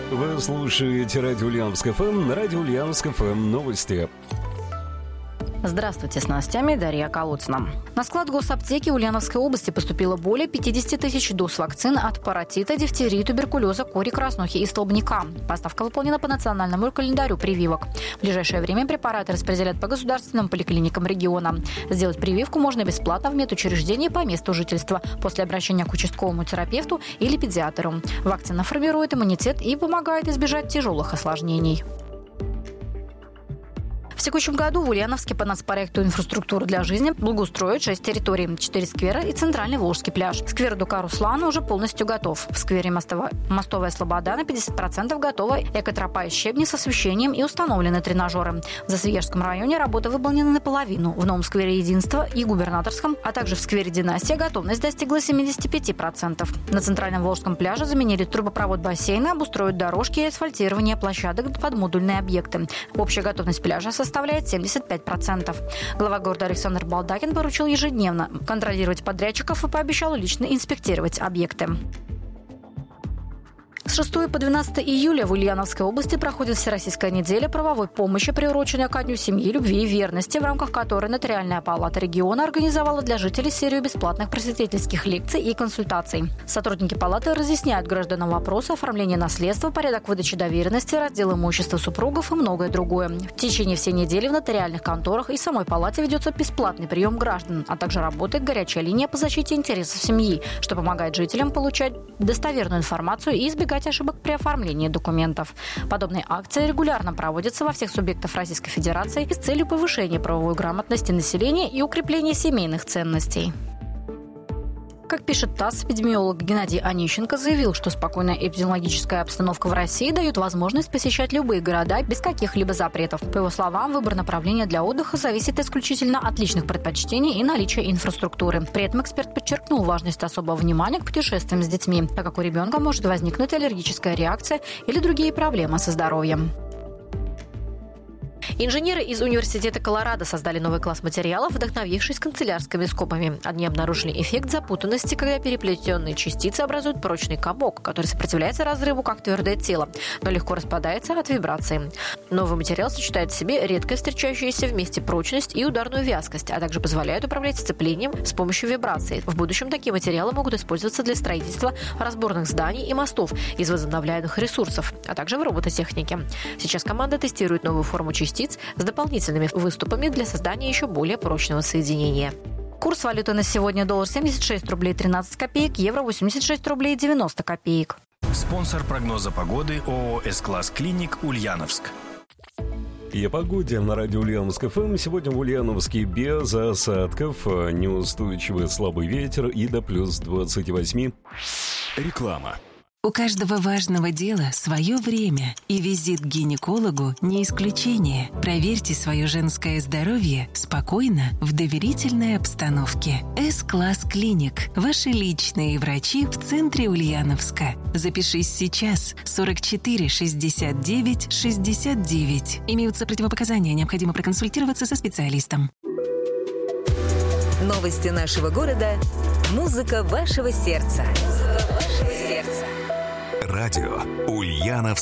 Вы слушаете радио Ульяновск ФМ, на радио Ульяновск ФМ новости. Здравствуйте, с новостями Дарья Колодцина. На склад госаптеки Ульяновской области поступило более 50 тысяч доз вакцин от паротита, дифтерии, туберкулеза, кори, краснухи и столбняка. Поставка выполнена по национальному календарю прививок. В ближайшее время препараты распределят по государственным поликлиникам региона. Сделать прививку можно бесплатно в медучреждении по месту жительства после обращения к участковому терапевту или педиатру. Вакцина формирует иммунитет и помогает избежать тяжелых осложнений. В текущем году в Ульяновске по нацпроекту «Инфраструктура для жизни» благоустроят 6 территорий, 4 сквера и центральный Волжский пляж. Сквер Дука Руслана уже полностью готов. В сквере Мостовая Слобода на 50% готова экотропа из щебня с освещением и установлены тренажеры. В Засвияжском районе работа выполнена наполовину. В новом сквере Единства и Губернаторском, а также в сквере Династия готовность достигла 75%. На центральном Волжском пляже заменили трубопровод бассейна, обустроят дорожки и асфальтирование площадок под модульные объекты. Общая готовность пляжа составляет 75%. Глава города Александр Балдакин поручил ежедневно контролировать подрядчиков и пообещал лично инспектировать объекты. С 6 по 12 июля в Ульяновской области проходит Всероссийская неделя правовой помощи, приуроченная ко Дню семьи, любви и верности, в рамках которой Нотариальная палата региона организовала для жителей серию бесплатных просветительских лекций и консультаций. Сотрудники палаты разъясняют гражданам вопросы оформления наследства, порядок выдачи доверенности, раздел имущества супругов и многое другое. В течение всей недели в нотариальных конторах и самой палате ведется бесплатный прием граждан, а также работает горячая линия по защите интересов семьи, что помогает жителям получать достоверную информацию и избегать ошибок при оформлении документов. Подобные акции регулярно проводятся во всех субъектах Российской Федерации с целью повышения правовой грамотности населения и укрепления семейных ценностей. Как пишет ТАСС, эпидемиолог Геннадий Онищенко заявил, что спокойная эпидемиологическая обстановка в России дает возможность посещать любые города без каких-либо запретов. По его словам, выбор направления для отдыха зависит исключительно от личных предпочтений и наличия инфраструктуры. При этом эксперт подчеркнул важность особого внимания к путешествиям с детьми, так как у ребенка может возникнуть аллергическая реакция или другие проблемы со здоровьем. Инженеры из Университета Колорадо создали новый класс материалов, вдохновившись канцелярскими скобами. Они обнаружили эффект запутанности, когда переплетенные частицы образуют прочный комок, который сопротивляется разрыву как твердое тело, но легко распадается от вибрации. Новый материал сочетает в себе редко встречающиеся вместе прочность и ударную вязкость, а также позволяет управлять сцеплением с помощью вибрации. В будущем такие материалы могут использоваться для строительства разборных зданий и мостов из возобновляемых ресурсов, а также в робототехнике. Сейчас команда тестирует новую форму частиц с дополнительными выступами для создания еще более прочного соединения. Курс валюты на сегодня: доллар 76 рублей 13 копеек, евро 86 рублей 90 копеек. Спонсор прогноза погоды ООО «С-класс Клиник» Ульяновск. И о погоде на радио Ульяновск ФМ. Сегодня в Ульяновске без осадков, неустойчивый слабый ветер и до плюс 28. Реклама. У каждого важного дела свое время, и визит к гинекологу не исключение. Проверьте свое женское здоровье спокойно, в доверительной обстановке. С-класс Клиник. Ваши личные врачи в центре Ульяновска. Запишись сейчас. 44 69 69. Имеются противопоказания, необходимо проконсультироваться со специалистом. Новости нашего города. Музыка вашего сердца. Радио Ульяновск.